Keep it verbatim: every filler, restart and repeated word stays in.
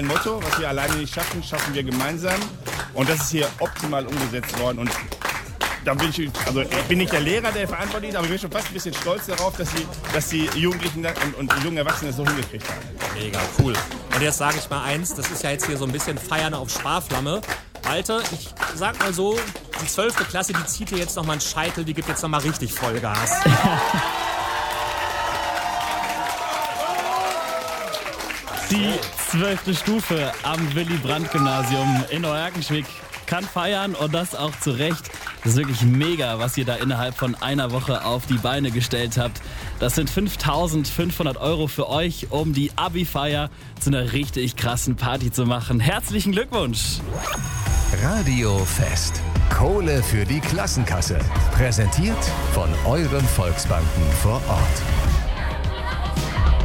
ein Motto, was wir alleine nicht schaffen, schaffen wir gemeinsam. Und das ist hier optimal umgesetzt worden. Und da bin ich, also ich bin nicht der Lehrer, der verantwortlich ist, aber ich bin schon fast ein bisschen stolz darauf, dass die, dass die Jugendlichen und, und die jungen Erwachsenen das so hingekriegt haben. Mega cool. Und jetzt sage ich mal eins, das ist ja jetzt hier so ein bisschen Feiern auf Sparflamme. Malte, ich sag mal so, die zwölfte Klasse, die zieht hier jetzt nochmal einen Scheitel, die gibt jetzt nochmal richtig Vollgas. Die zwölfte Stufe am Willy-Brandt-Gymnasium in Neuerkenschwick kann feiern und das auch zu Recht. Das ist wirklich mega, was ihr da innerhalb von einer Woche auf die Beine gestellt habt. Das sind fünftausendfünfhundert Euro für euch, um die Abi-Feier zu einer richtig krassen Party zu machen. Herzlichen Glückwunsch! Radiofest. Kohle für die Klassenkasse. Präsentiert von euren Volksbanken vor Ort.